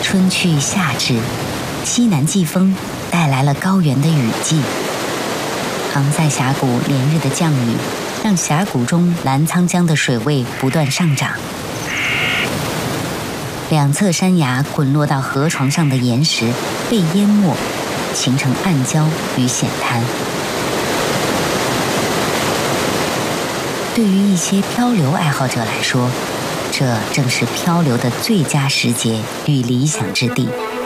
春去夏至，西南季风带来了高原的雨季。杭塞峡谷连日的降雨，让峡谷中澜沧江的水位不断上涨。两侧山崖滚落到河床上的岩石被淹没，形成暗礁与险滩。对于一些漂流爱好者来说，这正是漂流的最佳时节与理想之地。